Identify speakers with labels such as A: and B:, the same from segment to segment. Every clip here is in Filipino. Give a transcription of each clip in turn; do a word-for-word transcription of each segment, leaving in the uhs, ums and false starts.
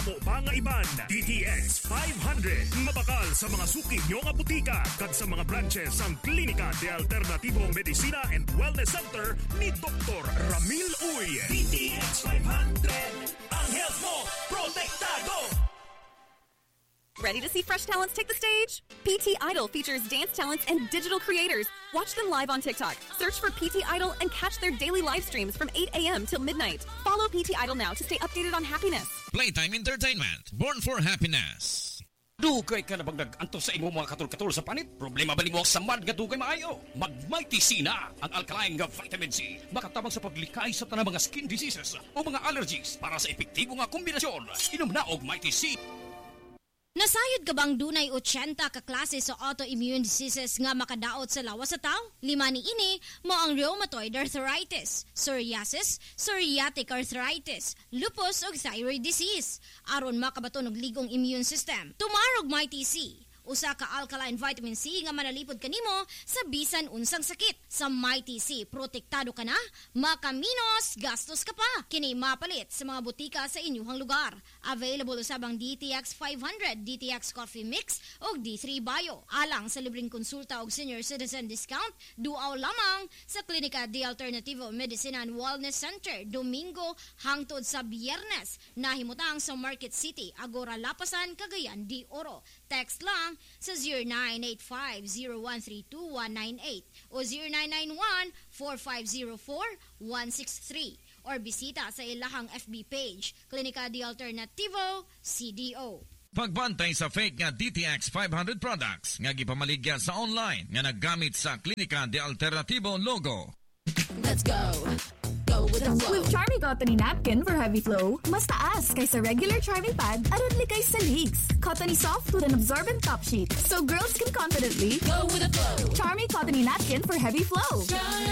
A: mo pa nga iban. D T X five hundred. Mabakal sa mga suki nyo nga butika kag sa mga branches ang Klinika de Alternativo Medicina and Wellness Center ni Doctor Ramil Uy. D T X five hundred. Ang health mo, protektado!
B: Ready to see fresh talents take the stage? P T Idol features dance talents and digital creators. Watch them live on TikTok. Search for P T Idol and catch their daily live streams from eight a.m. till midnight. Follow P T Idol now to stay updated on happiness.
C: Playtime Entertainment, born for happiness.
D: Dugay ka na bang nag-antos sa imong mga katul-katul sa panit? Problema ba nimo sa mad nga dugay maayo? Mag-Mighty C na ang alkaline nga vitamin C. Makatabang sa paglikay sa tanang mga skin diseases o mga allergies para sa epektibo nga kombinasyon. Inom na og Mighty C.
E: Nasayod ka bang dunay eighty ka klase sa autoimmune diseases nga makadaot sa lawas sa tao? Lima ni ini mo ang rheumatoid arthritis, psoriasis, psoriatic arthritis, lupus ug thyroid disease. Aron makabaton og ligong immune system. Tumarog Mighty C. Usa ka alkaline vitamin C nga manalipod kanimo sa bisan unsang sakit. Sa Mighty C, protektado ka na, makaminos, gastos ka pa. Kini mapalit sa mga butika sa inyong lugar. Available usabang D T X five hundred, D T X Coffee Mix o D three Bio. Alang sa libreng konsulta og senior citizen discount, duaw lamang sa Klinika de Alternativo Medicina and Wellness Center, Domingo hangtod sa Biyernes. Nahimutang sa Market City, Agora Lapasan, Cagayan de Oro. Text lang sa zero nine eight five zero one three two one nine eight o zero nine nine one four five zero four one six three or bisita sa ilahang F B page, Klinika de Alternativo C D O.
C: Pagbantay sa fake nga D T X five hundred products nga gipamaligya sa online nga naggamit sa Klinika de Alternativo logo.
F: Let's go! Go with the flow.
G: With Charmy Cottony Napkin for heavy flow, mas taas kaysa regular Charmy Pad aron likay sa leaks. Cottony Soft with an absorbent top sheet, so girls can confidently
F: go with the flow.
G: Charmy Cottony Napkin for heavy flow.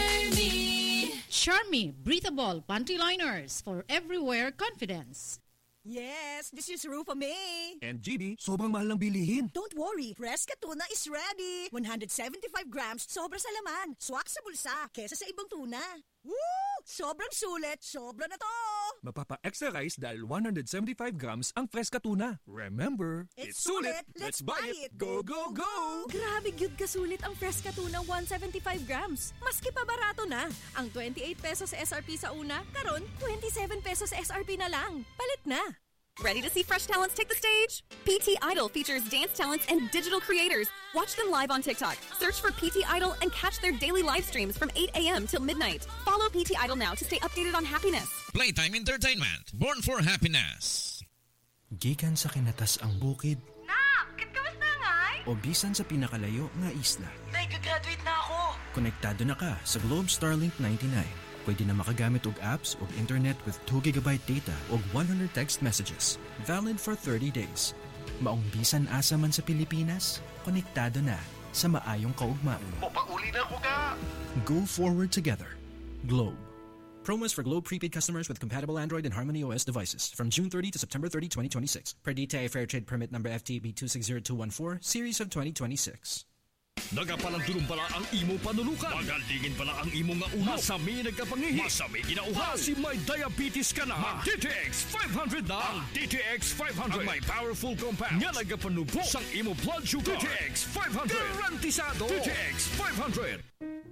F: Charmy!
H: Charmy Breathable Panty Liners for everywhere confidence.
I: Yes, this is Rufa May.
J: And G B, sobrang mahal ng bilihin.
I: Don't worry, Fresca Tuna is ready. one hundred seventy-five grams, sobra sa laman. Swak sa bulsa, kesa sa ibang tuna. Woo! Sobrang sulit, sobra na to.
J: Mapapa-extra rice dahil one hundred seventy-five grams ang Fresca Tuna. Remember,
I: it's, it's sulit, let's buy it. Go, go, go!
G: Grabe gyud kasulit ang Fresca Tuna one hundred seventy-five grams. Maski pa barato na. Ang twenty-eight pesos S R P sa una, karon twenty-seven pesos S R P na lang. Palit na.
B: Ready to see fresh talents take the stage? P T Idol features dance talents and digital creators. Watch them live on TikTok. Search for P T Idol and catch their daily live streams from eight a.m. till midnight. Follow P T Idol now to stay updated on happiness.
C: Playtime Entertainment, born for happiness.
K: Gikan sa kinatas ang bukid.
L: Nak, kamusta ngay?
K: O bisan sa pinakalayo nga isla.
L: Nag-graduate na ako.
K: Konektado na ka sa Globe Starlink ninety-nine. Pwede na makagamit og apps o internet with two gigabyte data o one hundred text messages. Valid for thirty days. Maong bisan asa man sa Pilipinas, konektado na sa maayong kaugmaon.
M: Mapauli na ko ka!
K: Go forward together. Globe. Promos for Globe prepaid customers with compatible Android and Harmony O S devices from June thirtieth to September thirtieth, twenty twenty-six. Per D T I Fair Trade Permit number F T B two six zero two one four, series of twenty twenty-six.
D: Nagapalandulong pala ang imo panulukan. Magalingin pala ang imo nga ulo. Masami nagkapangihi. Masami ginauhan. Si may diabetes ka na. Mag-D T X five hundred na. Ang D T X five hundred. Ang may powerful compounds. Nga nagapanubo sang imo blood sugar. D T X five hundred. Garantisado. D T X five hundred.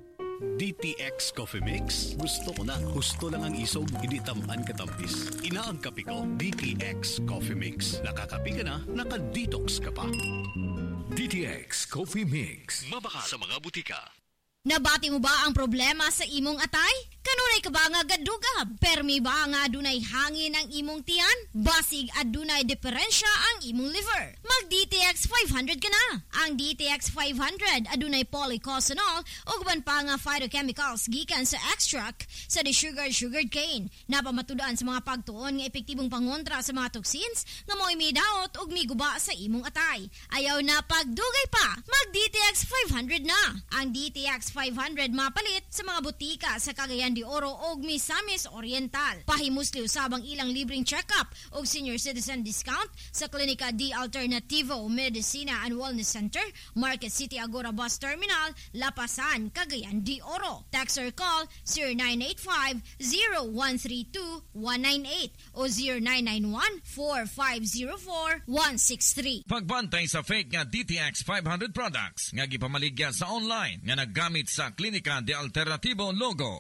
N: D T X Coffee Mix. Gusto ko na. Gusto lang ang isog. Hindi tamaan katampis. Ina ang kape ko. D T X Coffee Mix. Nakakape ka na. Naka-detox ka pa.
A: D T X Coffee Mix.
N: Mabaka sa mga butika.
E: Nabati mo ba ang problema sa imong atay? Kanunay ka ba nga gaduga? Permi ba nga adunay hangin ang imong tiyan? Basig adunay diferensya ang imong liver? Mag-D T X five hundred ka na. Ang D T X five hundred adunay polycosanol ug uban pa nga phytochemicals gikan sa extract sa sugar sugared cane. Napamatudan sa mga pagtuon nga epektibong pangontra sa mga toxins nga mo'y midaot ug miguba sa imong atay. Ayaw na pagdugay pa. Mag-D T X five hundred na. Ang D T X five hundred mapalit sa mga butika sa Cagayan de Oro ug Misamis Oriental. Pahimusli usabang ilang libreng check-up ug senior citizen discount sa Klinika D Alternativo Medicina and Wellness Center, Market City Agora Bus Terminal, Lapasan, Cagayan de Oro. Text or call zero nine eight five, zero one three two, one nine eight o zero nine nine one, four five zero four, one six three.
C: Pagbantay sa fake nga D T X five hundred products nga gipamaligya sa online nga naggamit sa Klinika de Alternativo logo.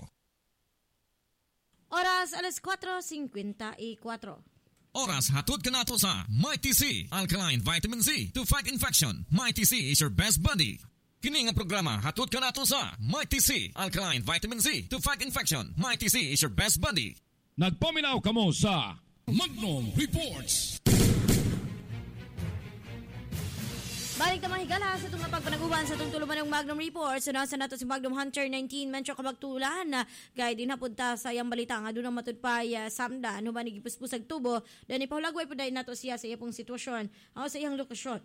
E: Oras alas four fifty-four.
M: Oras hatod ka nato sa Mighty C, Alkaline Vitamin C to fight infection. Mighty C is your best buddy. Kini nga programa hatod ka nato sa Mighty C, Alkaline Vitamin C to fight infection. Mighty C is your best buddy.
D: Nagpaminaw kamo sa Magnum Reports.
E: Balik na mahigala sa itong pagpanaguban sa itong tuluman ng Magnum Report. So nasa nato si Magnum Hunter nineteen Mencho kabagtulan na gaya din napunta sa iyang balita nga doon ang matudpay uh, samda ano ba nagipuspusag tubo dahil ipahulagway po dahil nato siya sa iyang situasyon o sa iyang lokasyon.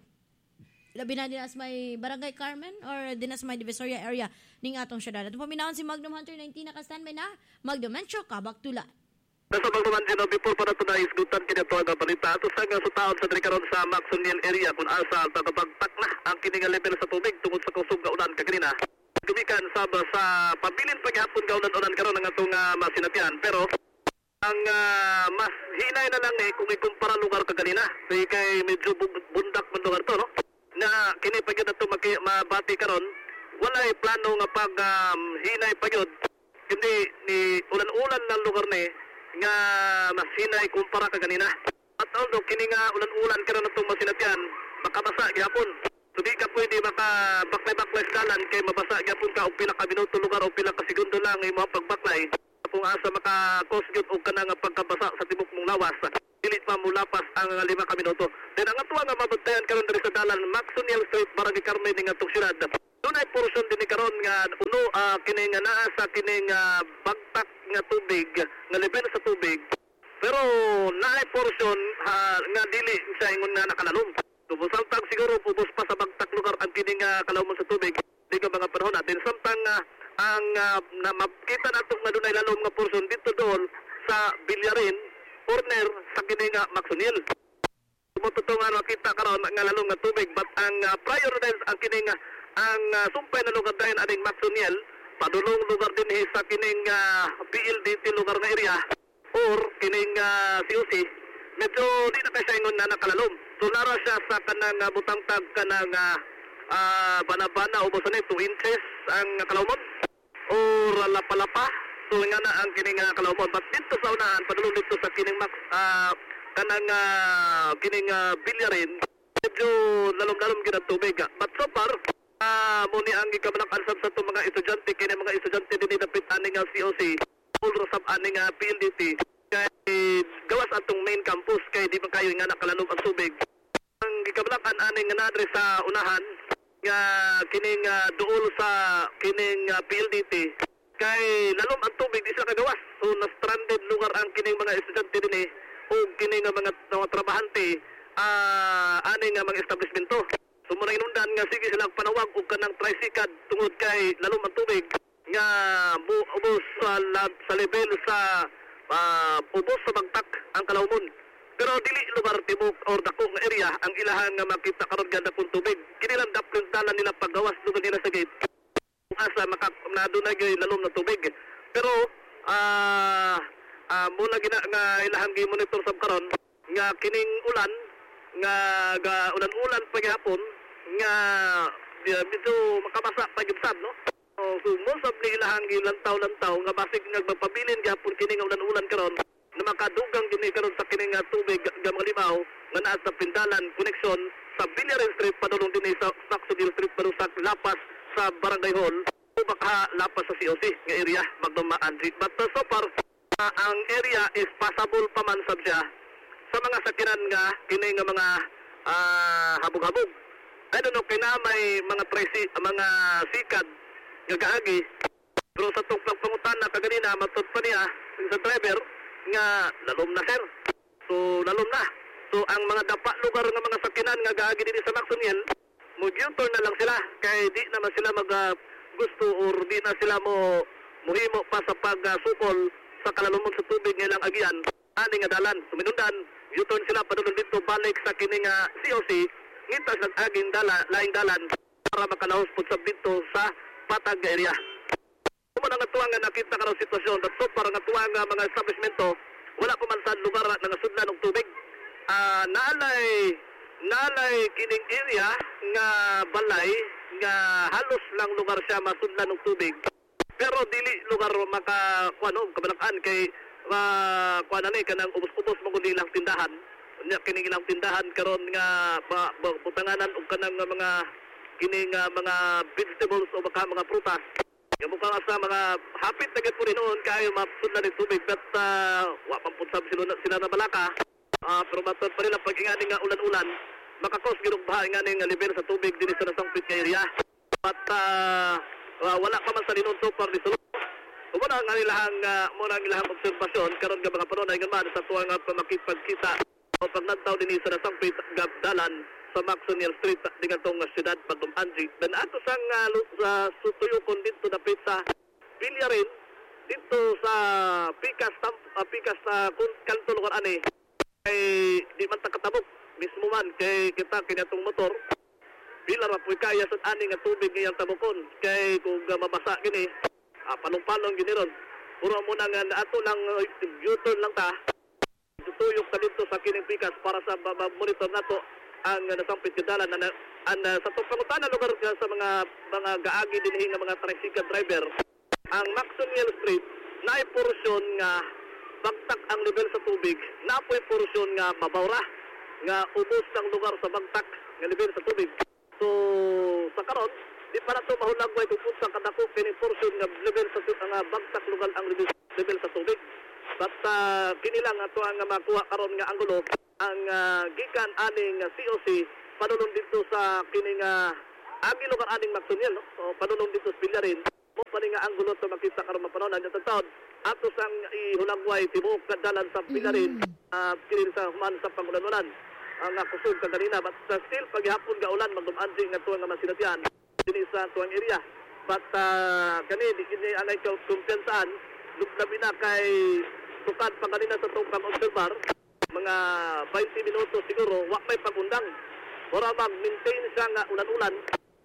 E: Labi na dinas may Barangay Carmen or dinas may Divisoria area ning atong syudad. At paminahon si Magnum Hunter nineteen naka-standby na Magnum Mencho kabagtulan.
O: Nasa pagtuman sino before para ito na isgutan kinato ang balita ato sa nga sa taon sa Drikaron sa Maxoniel area kung asa tagapagtak na ang kininga level sa tubig tungod sa kusog gaunan kaganina. Gumikan sa sa pabilin paghapon gaunan-unan karon ang atong uh, masinatian pero ang uh, mas hinay na lang eh kung ikumpara lugar kaganina. Kay kay medyo bundak man lugar to no. Na kini pagyud ato mabati karon walay plano nga pag um, hinay pagyud hindi ni ulan-ulan ng lugar ni nga masinay kumpara ka ganina. At although kini nga ulan-ulan karon atong masinatian, makabasa gyapon. So di ka pwede maka baklay-baklay dalan kay mabasa gyapon ka og pila ka minuto lugar o pila ka segundo lang imo pagbaklay. Kung asa maka cause gyud og kana nga pagkabasa sa tibok mong lawas. Dili pa mo lapas ang lima ka minuto. Then ang atuwa nga mabagtayan karon diri sa dalan Maxoniel Street Barangay Carmen ning atong syudad. Dunay portion din karon nga uno uh, kini nga naa sa kini nga bagtak nga tubig nga level sa tubig. Pero naay portion uh, nga dili sa ingon nga nakalalom. So samtang siguro ubos pa sa bagtak lugar ang kini nga kalawom sa tubig. Di ka mga panahon natin samtang uh, ang uh, na makita nato nga dunay lalom nga portion dito doon sa Bilyarin corner sa kini nga Maxoniel. Tumututungan makita karon nga lalom nga tubig but ang uh, prior din ang kini nga ang uh, sumpay na lugar dahil aning Maxoniel padulong lugar din sa kining uh, P L D T lugar na area or kining uh, C O C medyo di na kayo ingon na nakalalom. So lara siya sa kanang uh, butangtag kanang uh, uh, banabana o basta two inches ang uh, kalawmon or lapalapa. So nga na ang kining uh, kalawmon but dito sa unahan padulong dito sa kining max uh, kanang uh, kining uh, Bilyarin medyo lalom-lalom gina tubig but so far Uh, muni ang ikabalak ansab sa itong mga estudyante kini mga estudyante din dapit aning uh, C O C ulro sab aning uh, P L D T kay gawas atong main campus kay di man kayo nga nakalanom ang tubig ang gikabalakan aning nga nadre sa unahan nga kining uh, duol sa kining uh, P L D T kay lalom ang tubig di sila kagawas so na stranded lugar ang kining mga estudyante din eh o kining uh, mga, mga trabahante uh, aning uh, mga establishmento. So muna inundan nga sige silang panawag og kanang tricycad tungod kay lalom ang tubig nga ubos sa, sa level sa uh, ubos sa bagtak ang kalawmon. Pero dili lugar tibok or dako nga area ang ilahan nga makita karon ganda pun tubig. Kini lang daplin dalan nila paggawas lugar nila sa gate. Asa maka nadunay gyud lalom na tubig. Pero ah uh, uh, muna gina nga ilahan gi monitor sab karon nga kining ulan nga ga ulan-ulan paghapon nga uh, medyo makabasa pagyud no. Oh, so most of the ilahang gilantaw-lantaw nga basig nga magpabilin gyapon kini nga ulan-ulan karon na makadugang gini karon sa kini nga tubig nga mga limaw nga naa sa pindalan connection sa Bilyarin Street padulong dinhi sa Maxoniel Street padulong sa lapas sa Barangay Hall o baka lapas sa C O C nga area magdumaan. But uh, so far uh, ang area is passable pa man sab siya sa mga sakinan nga kini nga mga uh, habog-habog. I don't know kina may mga tresi mga sikad nga gaagi pero sa tong pagpangutan na kaganina matud pa niya sa driver nga lalom na sir. So lalom na. So ang mga dapa lugar nga mga sakinan nga gaagi dinhi sa Maxoniel mo U-turn na lang sila kay di naman sila mag uh, gusto or di na sila mo muhimo pa sa pagsukol sa kalalumon sa tubig nga ilang agian ani nga dalan suminundan U-turn sila padulong dito balik sa kining uh, C O C ngitas nag-aging dala laing dalan para makalahos pud sa dito sa patag area. Kung nga tuwa nga nakita ka ng sitwasyon at so para nga tuwa nga mga establishmento wala pa man sa lugar na nasudlan ng tubig. Uh, naalay naalay kining area nga balay nga halos lang lugar siya masudlan ng tubig. Pero dili lugar maka kuano kabalakan kay uh, kuano ni kanang ubos-ubos mo kundi lang tindahan. Nya kining ilang tindahan karon nga butanganan og kanang mga kining uh, mga vegetables o baka mga prutas. Yung mukha sa mga hapit na git po rin noon kayo mapudlan ng tubig at uh, wa pampusab sila, sila na balaka. Uh, pero matod pa rin ang pag-ingani nga ulan-ulan makakos ginugbaha nga ning level sa tubig din sa nasangpit nga area. At uh, uh, wala pa man sa linon so far ni Sulod. Muna nga nilahang, uh, muna nga nilahang obserbasyon karon nga mga panonay nga man sa tuwa nga pamakipagkita o pagnantaw din sa nasangpit gabdalan sa Maxonier Street dengan tong siyudad Bagdom Anji. Dan ato sang uh, sa sutuyokon dito dapit sa Bilyarin dito sa Pikas tam, uh, Pikas sa uh, kanto lugar ani ay di man ta katabok mismo man kay kita kinatong motor bilar mapuy kaya sa ani nga tubig ngayang tabukon kay kung uh, mabasa gini ah, palong-palong gini ron puro mo na nga ato lang uh, U-turn lang ta tutuyok ta dito sa kining Pikas para sa monitor nato ang uh, nasampit kadalan na an uh, sa pangutana lugar uh, sa mga mga gaagi dinhi nga mga tricycle driver ang Maxonier Street naay porsyon nga bagtak ang level sa tubig napoy porsyon nga mabawra nga ubos ang lugar sa bagtak nga level sa tubig. So sa karon di para to mahulagway kung unsa kadako kini porsyon nga level sa nga bagtak lugar ang level, level sa tubig. But uh, kinilang ato ang makuha karon nga anggulo ang uh, gikan aning uh, C O C padulong dito sa kining uh, agi lugar aning Maxonier no. So padulong dito sa Bilyarin mo pa nga anggulo to makita karon mapanon ang taon ato sang ihulagway tibuok kadalan sa Bilyarin uh, kini sa human sa pangulan-ulan ang uh, kusog ka kanina but uh, still paghapon ga ulan magdumanjing nga tuwa nga masinatian dinhi sa tuwang area but uh, kani di kini anay ka kumpiyansaan labi na kay tukad pa kanina sa tungkang observar mga twenty minutos siguro wa may pagundang ora mag-maintain siya nga ulan-ulan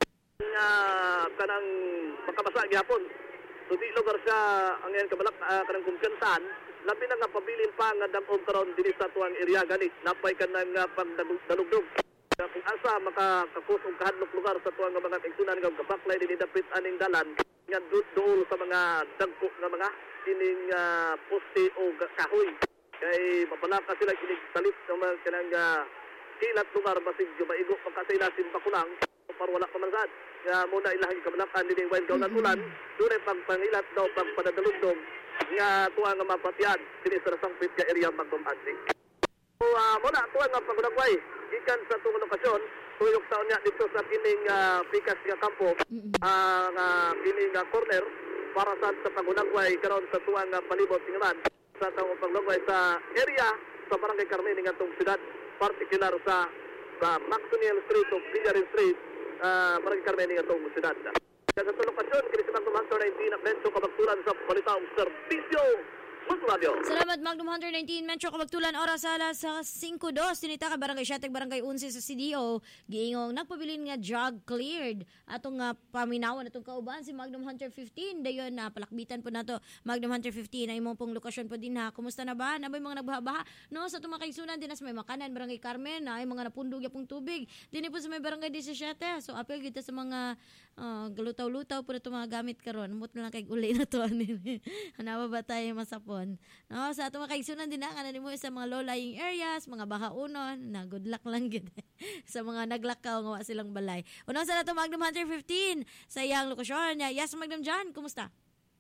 O: nga kanang makabasa gihapon so di lugar siya ang yan kabalak uh, kanang kumpiyansaan labi na nga pabilin pa nga dam-om karon dinhi sa tuwang area gani napay ka nang uh, pagdalugdog kung asa makakakus og kahadlok lugar sa tuwang nga mga kaigsunan nga kabaklay dinhi dapit aning dalan nga duol sa mga dagko nga mga kining uh, poste o kahoy kay mapalaka sila kinig salit ng mga kanang uh, kilat lugar basig maigo pagkasila simpa kulang para wala pa man sad nga muna ilahang kabalakan dinhi wild gaunan ulan dunay pagpangilat daw pagpadadalugdog nga tuwa nga mapatyan dinhi sa nasangpit nga area Bagdom Anji. So uh, muna tuwa nga pagdagway gikan sa tungod lokasyon tuyok taon niya dito sa kining uh, Pikas nga kampo ang uh, kining uh, corner para sa sa pagunagway karon sa tuwa nga palibot tingalan sa taong paglagway sa area sa Barangay Carmen ng atong siyudad particular sa sa Maxonier Street o Bilyarin Street uh, Barangay Carmen ng atong siyudad. Sa tulokasyon kini sa Magnum Hunter nineteen na Benso kabagtulan sa balitaong serbisyo Radio.
E: Salamat Magnum Hunter nineteen Metro kabagtulan oras alas sa five dos tinita ka Barangay Siatag Barangay eleven sa C D O giingong nagpabilin nga drug cleared atong nga uh, paminawan atong kauban si Magnum Hunter fifteen dayon na uh, palakbitan po nato Magnum Hunter fifteen ay imong pong lokasyon po din ha kumusta na ba nabay mga nagbaha-baha no sa atong mga kaigsunan din sa may makanan Barangay Carmen ay mga napundog yapong tubig dinhi po sa may Barangay seventeen so apel kita sa mga uh, galutaw-lutaw po nato mga gamit karon mut na lang kay uli na to hanawa ba tayo masapon no sa ato mga kaigsunan din na kanani mo sa mga low-lying areas mga bahaunon na good luck lang gid sa mga naglakaw nga wa silang balay uno sa nato Magnum Hunter fifteen sa iyang lokasyon niya yes Magnum John kumusta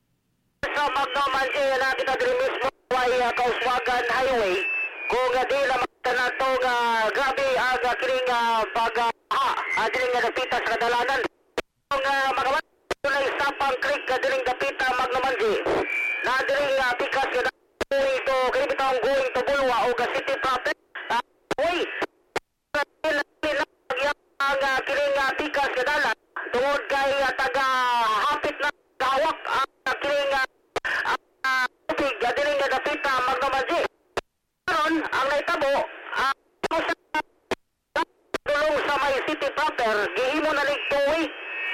P: sa Magnum Hunter na kita diri mismo ay uh, Kauswagan Highway kung uh, di na makita to nga grabe aga kining uh, baga ha adring nga dapita sa kadalanan kung uh, magawa tulay Sapang Creek adring dapita Magnum Hunter na adring uh, Pikas nga going to kini bitawng going to Bulwa o City proper uh, way ang uh, kining uh, Pikas nga dalan tungod kay uh, taga happy City proper gihimo na lig two way.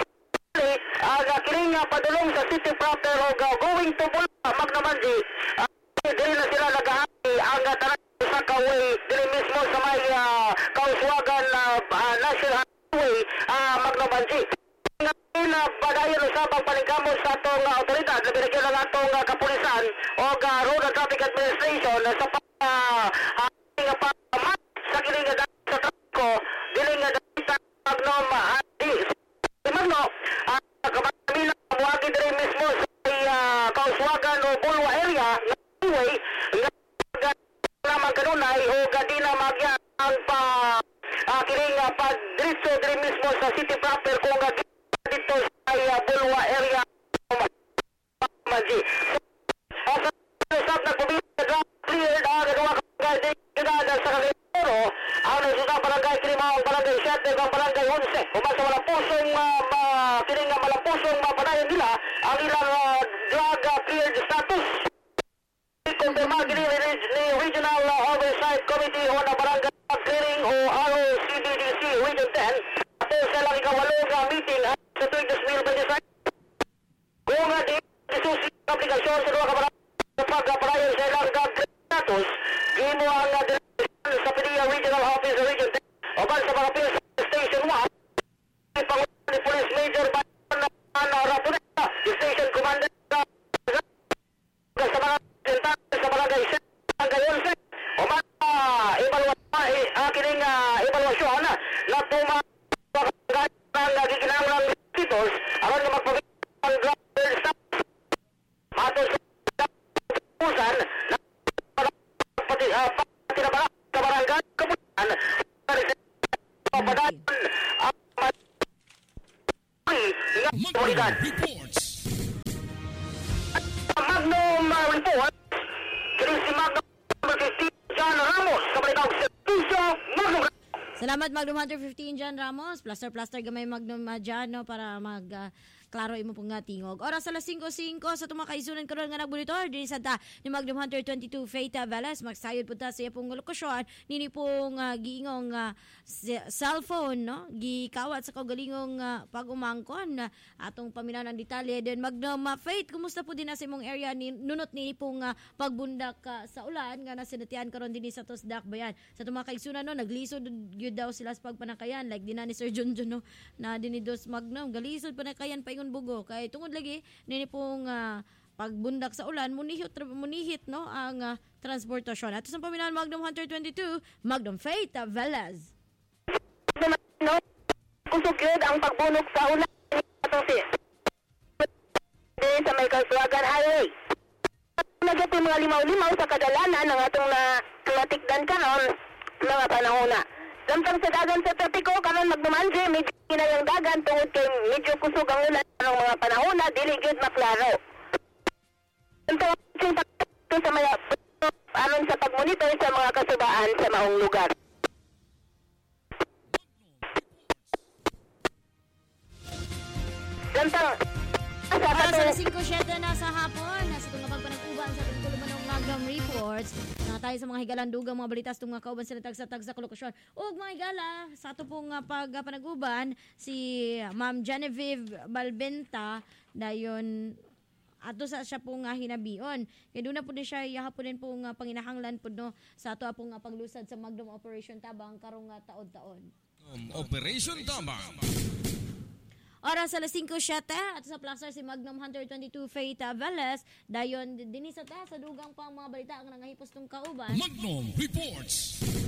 P: Aga kini nga padulong sa City proper o going to Bulwa Magnamanji. Dili na sila nagahapi ang tanan sa kaway dili mismo sa may uh, Kauswagan uh, uh, National Highway uh, Magnamanji. Nga padayon sa pagpaligamos sa atong uh, otoridad labi na kailang atong uh, kapulisan o uh, Road and Traffic Administration uh, sa pag uh, uh, pa sa kiling nga sa trafiko dili nga data Magnom uh, di Magno uh, kamamila muagi diri mismo sa uh, Kauswagan o Bulwa area na highway nga naman kanunay o gadina magya ang pa uh, kiling uh, pag diretso diri mismo sa city proper kung nga dito sa uh, Bulwa area Maji. Asa sa nagpubili clear na nagawa ka gada sa Kalipuro ang nasusunod barangay Kilimao, barangay siyete, ang barangay eleven. Umasa walang pusong uh, kiling nga walang pusong mapanayan nila ang ilang uh, drug uh, cleared status. Kumpirma gini ni Regional uh, Oversight Committee o na barangay clearing o R O C D D C Region ten ato sa lang ikawalong uh, meeting uh, sa tuwing two thousand twenty-five. Kung nga di isusi aplikasyon sa mga kabarangay sa pagpaparayan sa ilang drug status, gino ang uh, sa P D A Regional Office sa Region ten o ba sa mga P S Station one Pangunan ni Police Major Bayan Rapuneta, Station Commander sa mga sa barangay sa barangay eleven o man evaluasyon aking evaluasyon na tumakas ng giginahanglang requisitos aron nga magpabilis ang driver status matod sa pusan na pati tinabara sa barangay kapunan padayon ang Magnum
D: Reports.
P: Magnum Report kini si Magnum fifteen John Ramos sa balitaw sa Puso Magnum.
E: Salamat Magnum Hunter fifteen John Ramos. Plaster-plaster gamay Magnum uh, John no, para mag uh, klaro imo pong nga tingog. Oras alas five five sa tumakaisunan karon nga nagbunitor dinhi sa ta ni Magnum Hunter twenty-two Faith Velas. Magsayod pud ta sa iyang pong lokasyon nini pong uh, giingong uh, cellphone no gikawat sa kaugalingong uh, pag-umangkon uh, atong paminaw ng detalye. Then Magnum uh, Faith, kumusta po din na sa imong area ni nunot ni pong uh, pagbundak uh, sa ulan nga nasinatian karon dinhi sa Tosdak Bayan. Sa tumakaisunan no naglisod gyud daw sila sa pagpanakayan like din na ni Sir John John no na dinhi dos Magnum galisod panakayan pa bugo kay tungod lagi nini pong uh, pagbundak sa ulan munihit munihit no ang uh, transportasyon. Ato sa paminawan Magnum Hunter twenty-two Magnum Faith Velas.
P: No, kusog yun ang pagbunok sa ulan atong si din sa may Kauswagan Highway. Nagati mga limaw-limaw sa kadalanan ng atong na tumatikdan karon mga panahona. Samtang sa dagan sa trapiko karon magdumanji medyo na yung dagan tungod kay medyo kusog ang ulan ng mga panahon na dili gyud maklaro. Samtang sa mga aron sa pagmonitor sa mga kasubaan sa maong lugar. Samtang sa
E: alas five seven na sa hapon nasa tunga pagpanag-uban sa tungkol ng Magnum Reports na tayo sa mga higalandugang mga balitas tunga kauban sa tagsa-tagsa kolokasyon ug mga higala sa ato pong uh, pagpanag-uban si Ma'am Genevieve Balbenta dayon ato sa siya pong uh, hinabion kay doon na po din siya ihapon din pong uh, panginahanglan po no sa ato pong uh, paglusad sa Magnum Operation Tabang karong uh, taon-taon.
M: Um, Operation Tabang.
E: Oras alas five seven at sa placer si Magnum Hunter twenty-two Faith Velas dayon dinhi sa ta sa dugang pang mga balita ang nangahipos tong kauban.
D: Magnum Reports.